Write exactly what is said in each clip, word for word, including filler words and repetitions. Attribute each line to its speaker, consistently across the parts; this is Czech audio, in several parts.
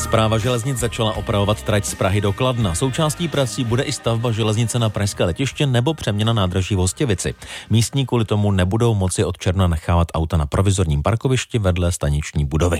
Speaker 1: Správa železnic začala opravovat trať z Prahy do Kladna. Součástí prací bude i stavba železnice na pražské letiště nebo přeměna nádraží v Hostivici. Místní kvůli tomu nebudou moci od června nechávat auta na provizorním parkovišti vedle staniční budovy.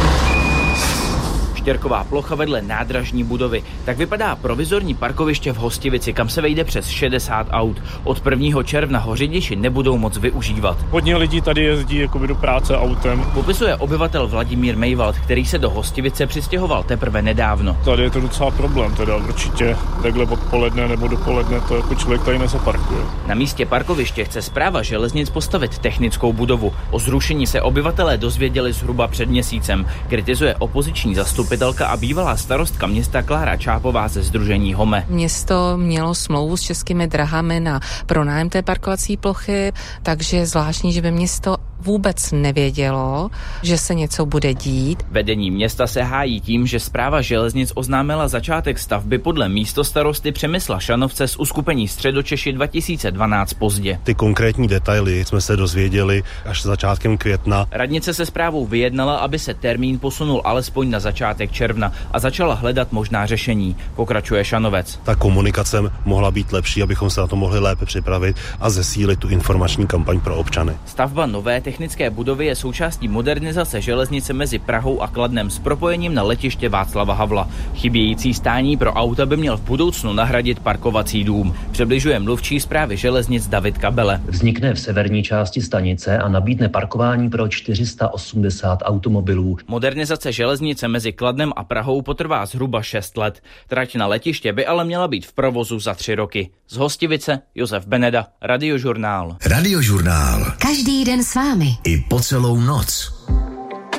Speaker 2: Štěrková plocha vedle nádražní budovy. Tak vypadá provizorní parkoviště v Hostivici, kam se vejde přes šedesát aut. Od prvního června ho řidiči nebudou moc využívat.
Speaker 3: Hodně lidí tady jezdí jakoby do práce autem.
Speaker 2: Popisuje obyvatel Vladimír Mejvald, který se do Hostivice přistěhoval teprve nedávno.
Speaker 3: Tady je to docela problém, teda určitě takhle odpoledne nebo dopoledne to jako člověk tady nezaparkuje.
Speaker 2: Na místě parkoviště chce správa železnic postavit technickou budovu. O zrušení se obyvatelé dozvěděli zhruba před měsícem. Kritizuje opoziční zastupitelka a bývalá starostka města Klára Čápová ze sdružení Home.
Speaker 4: Město mělo smlouvu s Českými drahami na pronájem té parkovací plochy, takže je zvláštní, že by město vůbec nevědělo, že se něco bude dít.
Speaker 2: Vedení města se hájí tím, že správa železnic oznámila začátek stavby podle místostarosty Přemysla Šanovce z uskupení Středočeši dva tisíce dvanáct pozdě.
Speaker 5: Ty konkrétní detaily jsme se dozvěděli až začátkem května.
Speaker 2: Radnice se správou vyjednala, aby se termín posunul alespoň na začátek června a začala hledat možná řešení, pokračuje Šanovec.
Speaker 5: Ta komunikace mohla být lepší, abychom se na to mohli lépe připravit a zesílit tu informační kampaň pro občany.
Speaker 2: Stavba nové technické budovy je součástí modernizace železnice mezi Prahou a Kladnem s propojením na letiště Václava Havla. Chybějící stání pro auta by měl v budoucnu nahradit parkovací dům. Přibližuje mluvčí správy železnic David Kabele.
Speaker 6: Vznikne v severní části stanice a nabídne parkování pro čtyři sta osmdesát automobilů.
Speaker 2: Modernizace železnice mezi Kladnem a Prahou potrvá zhruba šest let. Trať na letiště by ale měla být v provozu za tři roky. Z Hostivice Josef Beneda, Radiožurnál.
Speaker 7: Radiožurnál.
Speaker 8: Každý den s vámi.
Speaker 7: I po celou noc.